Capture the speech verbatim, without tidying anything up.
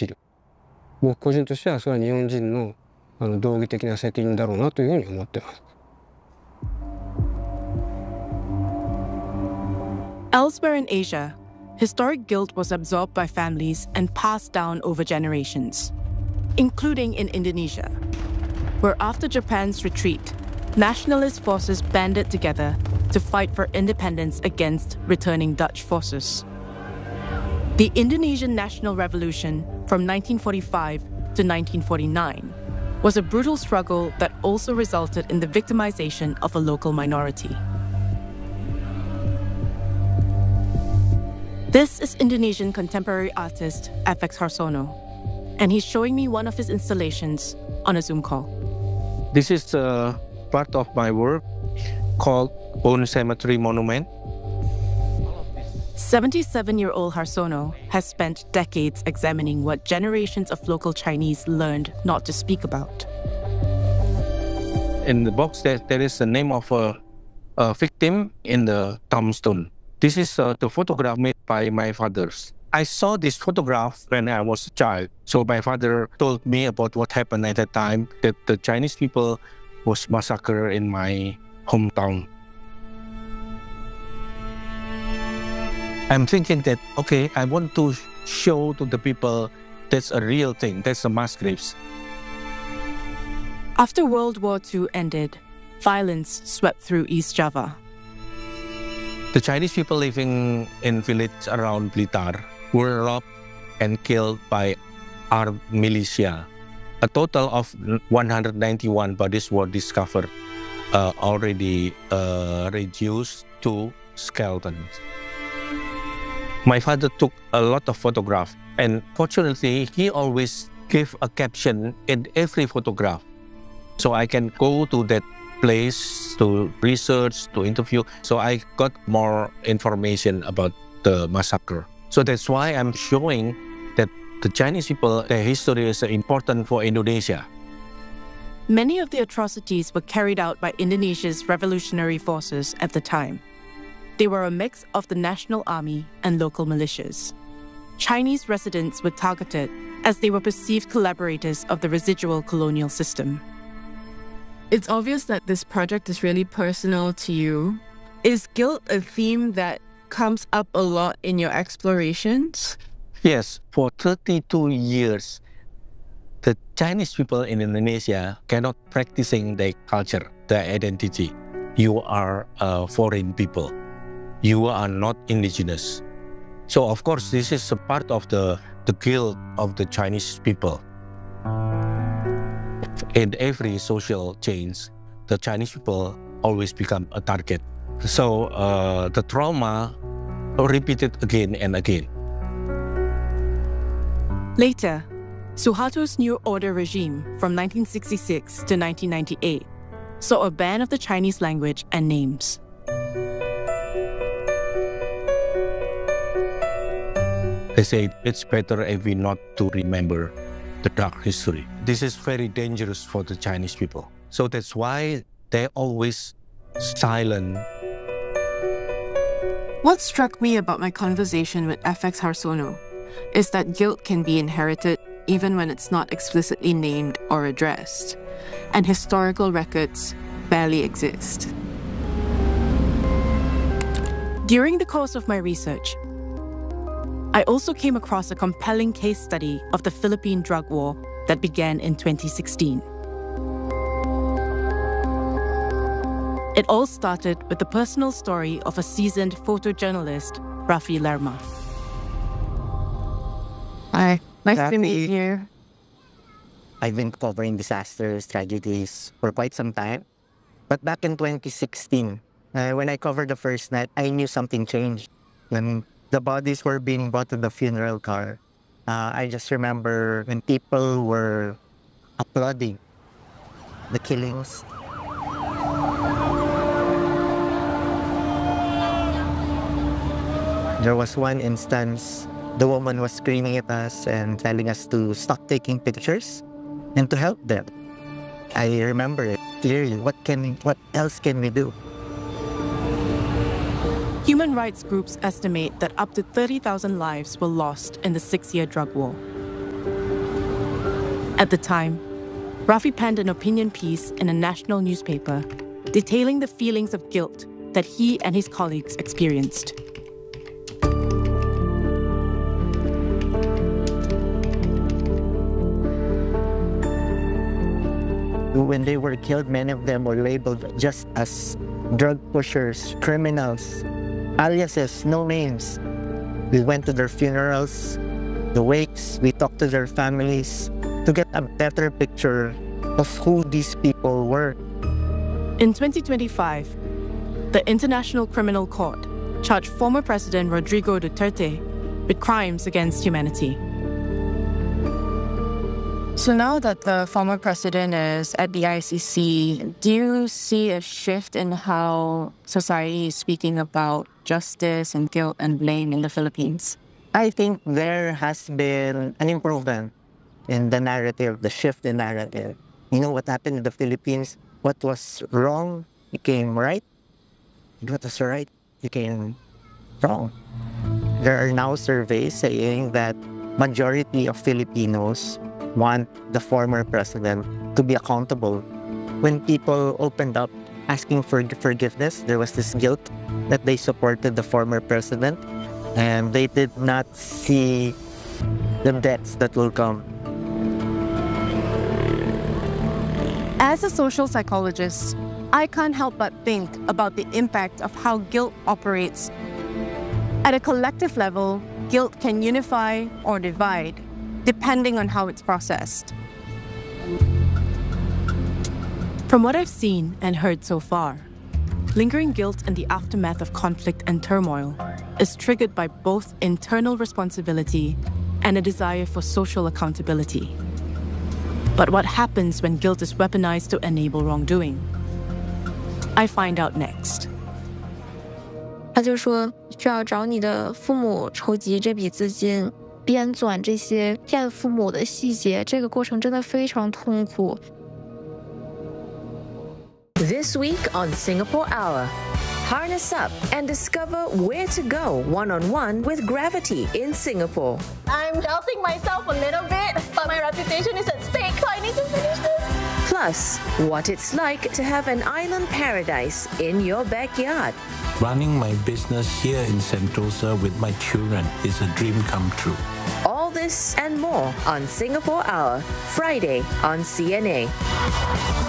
知る。僕個人としてはそれは日本人のあの道義的な責任だろうなというふうに思っています。 Elsewhere in Asia, historic guilt was absorbed by families and passed down over generations, including in Indonesia, where after Japan's retreat, nationalist forces banded together to fight for independence against returning Dutch forces. The Indonesian National Revolution from nineteen forty-five to nineteen forty-nine was a brutal struggle that also resulted in the victimization of a local minority. This is Indonesian contemporary artist F X Harsono, and he's showing me one of his installations on a Zoom call. This is uh, part of my work called Bone Cemetery Monument. seventy-seven-year-old Harsono has spent decades examining what generations of local Chinese learned not to speak about. In the box, there, there is the name of a, a victim in the tombstone. This is uh, the photograph made by my fathers. I saw this photograph when I was a child. So my father told me about what happened at that time, that the Chinese people was massacred in my hometown. I'm thinking that, okay, I want to show to the people that's a real thing, that's a mass graves. After World War Two ended, violence swept through East Java. The Chinese people living in village around Blitar were robbed and killed by armed militia. A total of one hundred ninety-one bodies were discovered, uh, already uh, reduced to skeletons. My father took a lot of photographs, and fortunately, he always gave a caption in every photograph. So I can go to that place to research, to interview. So I got more information about the massacre. So that's why I'm showing that the Chinese people, their history is important for Indonesia. Many of the atrocities were carried out by Indonesia's revolutionary forces at the time. They were a mix of the national army and local militias. Chinese residents were targeted as they were perceived collaborators of the residual colonial system. It's obvious that this project is really personal to you. Is guilt a theme that comes up a lot in your explorations? Yes, for thirty-two years, the Chinese people in Indonesia cannot practicing their culture, their identity. You are a foreign people. You are not indigenous. So of course, this is a part of the, the guilt of the Chinese people. In every social change, the Chinese people always become a target. So uh, the trauma repeated again and again. Later, Suharto's New Order regime from nineteen sixty-six to nineteen ninety-eight saw a ban of the Chinese language and names. They say it's better if we not to remember the dark history. This is very dangerous for the Chinese people. So that's why they're always silent. What struck me about my conversation with F X Harsono is that guilt can be inherited even when it's not explicitly named or addressed, and historical records barely exist. During the course of my research, I also came across a compelling case study of the Philippine drug war that began in twenty sixteen. It all started with the personal story of a seasoned photojournalist, Rafi Lerma. Hi, nice Rafi. to meet you. I've been covering disasters, tragedies for quite some time. But back in twenty sixteen, uh, when I covered the first night, I knew something changed. When the bodies were being brought to the funeral car, uh, I just remember when people were applauding the killings. There was one instance, the woman was screaming at us and telling us to stop taking pictures and to help them. I remember it clearly. What can, what else can we do? Human rights groups estimate that up to thirty thousand lives were lost in the six-year drug war. At the time, Rafi penned an opinion piece in a national newspaper detailing the feelings of guilt that he and his colleagues experienced. When they were killed, many of them were labeled just as drug pushers, criminals, aliases, no names. We went to their funerals, the wakes, we talked to their families to get a better picture of who these people were. In twenty twenty-five, the International Criminal Court charged former President Rodrigo Duterte with crimes against humanity. So now that the former president is at the I C C, do you see a shift in how society is speaking about justice and guilt and blame in the Philippines? I think there has been an improvement in the narrative, the shift in narrative. You know what happened in the Philippines? What was wrong became right. What was right became wrong. There are now surveys saying that majority of Filipinos want the former president to be accountable. When people opened up asking for forgiveness, there was this guilt that they supported the former president and they did not see the deaths that will come. As a social psychologist, I can't help but think about the impact of how guilt operates. At a collective level, guilt can unify or divide, depending on how it's processed. From what I've seen and heard so far, lingering guilt in the aftermath of conflict and turmoil is triggered by both internal responsibility and a desire for social accountability. But what happens when guilt is weaponized to enable wrongdoing? I find out next. 他就说需要找你的父母筹集这笔资金，编纂这些骗父母的细节，这个过程真的非常痛苦。 This week on Singapore Hour, harness up and discover where to go one-on-one with Gravity in Singapore. I'm doubting myself a little bit, but my reputation is at stake, so I need to finish this. Plus, what it's like to have an island paradise in your backyard. Running my business here in Sentosa with my children is a dream come true. All this and more on Singapore Hour, Friday on C N A.